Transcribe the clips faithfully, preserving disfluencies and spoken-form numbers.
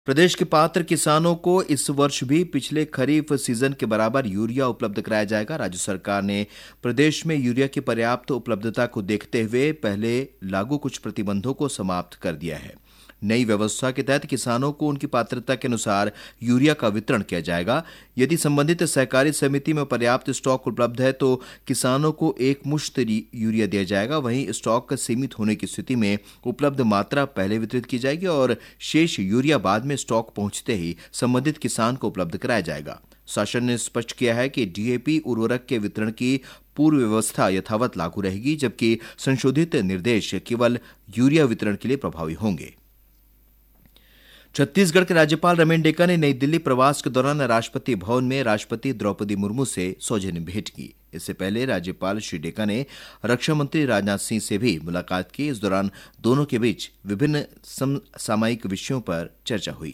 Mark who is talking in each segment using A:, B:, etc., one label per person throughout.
A: प्रदेश के पात्र किसानों को इस वर्ष भी पिछले खरीफ सीजन के बराबर यूरिया उपलब्ध कराया जाएगा। राज्य सरकार ने प्रदेश में यूरिया की पर्याप्त उपलब्धता को देखते हुए पहले लागू कुछ प्रतिबंधों को समाप्त कर दिया है। नई व्यवस्था के तहत किसानों को उनकी पात्रता के अनुसार यूरिया का वितरण किया जाएगा। यदि संबंधित सहकारी समिति में पर्याप्त स्टॉक उपलब्ध है तो किसानों को एक मुश्त यूरिया दिया जाएगा। वहीं स्टॉक सीमित होने की स्थिति में उपलब्ध मात्रा पहले वितरित की जाएगी और शेष यूरिया बाद में स्टॉक पहुंचते ही संबंधित किसान को उपलब्ध कराया जाएगा। शासन ने स्पष्ट किया है कि डीएपी उर्वरक के वितरण की पूर्व व्यवस्था यथावत लागू रहेगी, जबकि संशोधित निर्देश केवल यूरिया वितरण के लिए प्रभावी होंगे। छत्तीसगढ़ के राज्यपाल रमेन डेका ने नई दिल्ली प्रवास के दौरान राष्ट्रपति भवन में राष्ट्रपति द्रौपदी मुर्मू से सौजन्य भेंट की। इससे पहले राज्यपाल श्री डेका ने रक्षा मंत्री राजनाथ सिंह से भी मुलाकात की। इस दौरान दोनों के बीच विभिन्न समसामयिक विषयों पर चर्चा हुई।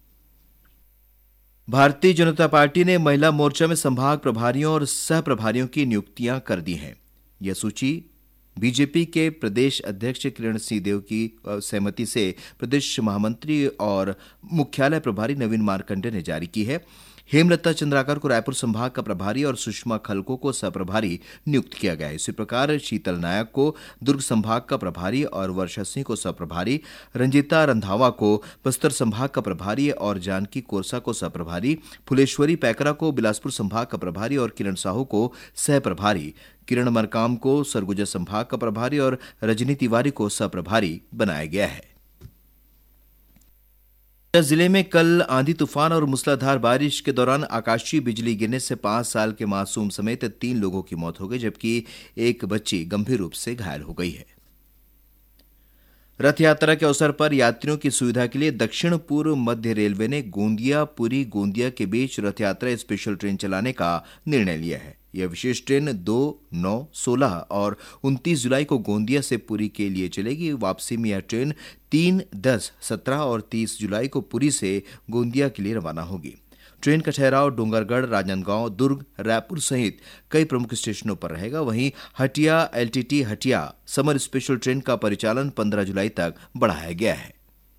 A: भारतीय जनता पार्टी ने महिला मोर्चा में संभाग प्रभारियों और सह प्रभारियों की नियुक्तियां कर दी हैं। यह सूची बीजेपी के प्रदेश अध्यक्ष किरण सिंह देव की सहमति से प्रदेश महामंत्री और मुख्यालय प्रभारी नवीन मार्कंडे ने जारी की है। हेमलता चंद्राकर को रायपुर संभाग का प्रभारी और सुषमा खलको को सहप्रभारी नियुक्त किया गया है। इसी प्रकार शीतल नायक को दुर्ग संभाग का प्रभारी और वर्षा सिंह को सहप्रभारी, रंजीता रंधावा को बस्तर संभाग का प्रभारी और जानकी कोरसा को सहप्रभारी, फुलेश्वरी पैकरा को बिलासपुर संभाग का प्रभारी और किरण साहू को सहप्रभारी, किरण मरकाम को सरगुजा संभाग का प्रभारी और रजनी तिवारी को सहप्रभारी बनाया गया है। जिले में कल आंधी तूफान और मूसलाधार बारिश के दौरान आकाशीय बिजली गिरने से पांच साल के मासूम समेत तीन लोगों की मौत हो गई, जबकि एक बच्ची गंभीर रूप से घायल हो गई है। रथ यात्रा के अवसर पर यात्रियों की सुविधा के लिए दक्षिण पूर्व मध्य रेलवे ने गोंदिया पुरी गोंदिया के बीच रथ यात्रा स्पेशल ट्रेन चलाने का निर्णय लिया है। यह विशेष ट्रेन दो, नौ, सोलह और उनतीस जुलाई को गोंदिया से पुरी के लिए चलेगी। वापसी में यह ट्रेन तीन, दस, सत्रह और तीस जुलाई को पुरी से गोंदिया के लिए रवाना होगी। ट्रेन का ठहराव डोंगरगढ़, राजनांदगांव, दुर्ग, रायपुर सहित कई प्रमुख स्टेशनों पर रहेगा। वहीं Hatia LTT Hatia summer special train का परिचालन पंद्रह जुलाई तक बढ़ाया गया है।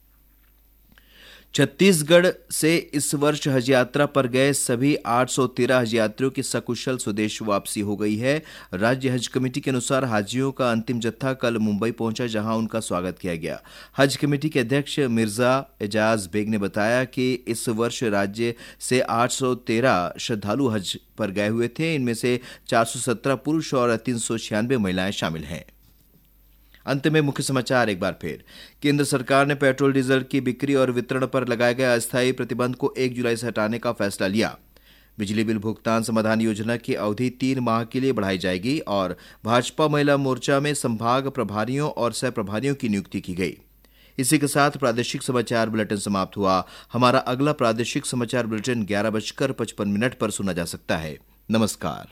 A: छत्तीसगढ़ से इस वर्ष हज यात्रा पर गए सभी आठ सौ तेरह हज यात्रियों की सकुशल स्वदेश वापसी हो गई है। राज्य हज कमेटी के अनुसार हाजियों का अंतिम जत्था कल मुंबई पहुंचा, जहां उनका स्वागत किया गया। हज कमेटी के अध्यक्ष मिर्जा एजाज बेग ने बताया कि इस वर्ष राज्य से आठ सौ तेरह श्रद्धालु हज पर गए हुए थे। इनमें से चार सौ सत्रह पुरुष और तीन सौ छियानवे महिलाएं शामिल हैं। अंत में मुख्य समाचार एक बार फिर। केंद्र सरकार ने पेट्रोल डीजल की बिक्री और वितरण पर लगाए गए अस्थायी प्रतिबंध को एक जुलाई से हटाने का फैसला लिया। बिजली बिल भुगतान समाधान योजना की अवधि तीन माह के लिए बढ़ाई जाएगी और भाजपा महिला मोर्चा में संभाग प्रभारियों और सह प्रभारियों की नियुक्ति की गई। इसी के साथ प्रादेशिक समाचार बुलेटिन समाप्त हुआ। हमारा अगला प्रादेशिक समाचार बुलेटिन ग्यारह बजकर पचपन मिनट पर सुना जा सकता है। नमस्कार।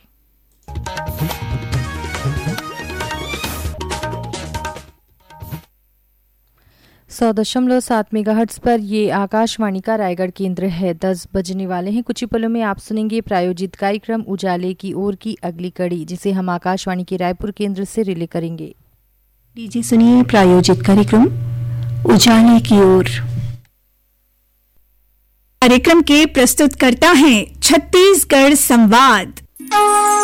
B: सौ दशमलव सात मेगाहर्ट्ज पर ये आकाशवाणी का रायगढ़ केंद्र है। दस बजने वाले हैं। कुछ ही पलों में आप सुनेंगे प्रायोजित कार्यक्रम उजाले की ओर की अगली कड़ी, जिसे हम आकाशवाणी के रायपुर केंद्र से रिले करेंगे।
C: लीजिए सुनिए प्रायोजित कार्यक्रम उजाले की ओर। कार्यक्रम के प्रस्तुतकर्ता हैं छत्तीसगढ़ संवाद।